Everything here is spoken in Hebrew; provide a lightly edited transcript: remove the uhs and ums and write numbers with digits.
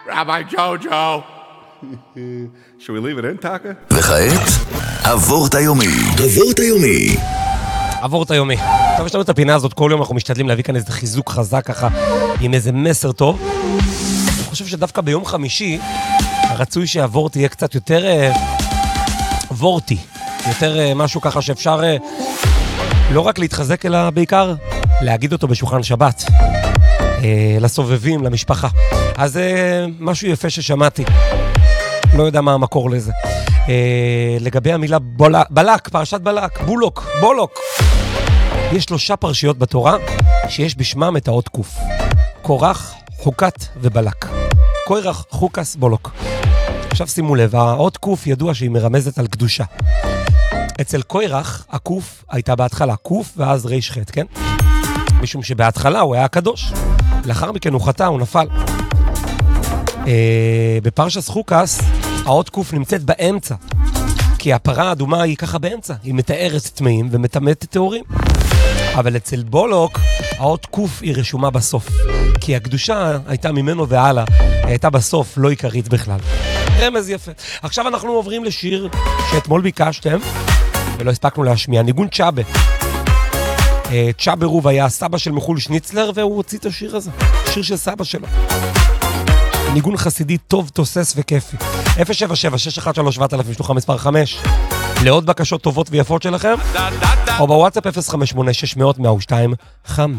Rabbi Jojo. Should we leave it in, Taka? וכעת, אבורט היומי. אבורט היומי. אבורט היומי. עכשיו יש לנו את הפינה הזאת, כל יום אנחנו משתדלים להביא כאן איזה חיזוק חזק ככה, עם איזה מסר טוב. אני חושב שדווקא ביום חמישי, הרצוי שהאבורט יהיה קצת יותר וורטי. יותר משהו ככה שאפשר לא רק להתחזק, אלא בעיקר להגיד אותו בשולחן שבת. לסובבים, למשפחה. אז משהו יפה ששמעתי. לא יודע מה המקור לזה. לגבי המילה בלק, פרשת בלק, בולוק. יש 3 פרשיות בתורה שיש בשמם את האות קוף. קורח, חוקת ובלק. קורח, חוקס, בולוק. עכשיו שימו לב, האות קוף ידוע שהיא מרמזת על קדושה. אצל קורח, הקוף הייתה בהתחלה קוף ואז ריש חט, כן? משום שבהתחלה הוא היה קדוש. לאחר מכן הוא חטא, הוא נפל. בפרשת חוקס, האות קוף נמצאת באמצע. כי הפרה האדומה היא ככה באמצע. היא מתארת טמאים ומטמאת טהורים. אבל אצל בולוק, האות קוף היא רשומה בסוף. כי הקדושה הייתה ממנו והלאה. הייתה בסוף, לא עיקרית בכלל. רמז יפה. עכשיו אנחנו עוברים לשיר שאתמול ביקשתם, ולא הספקנו להשמיע. ניגון צ'אבה. צ'אבה רוב היה סבא של מחול שניצלר, והוא הוציא את השיר הזה. שיר של סבא שלו. ניגון חסידי טוב, תוסס וכיפי. 077-613-7000, שלוחה מספר 5. לעוד בקשות טובות ויפות שלכם, או בוואטסאפ 058-600-102-5.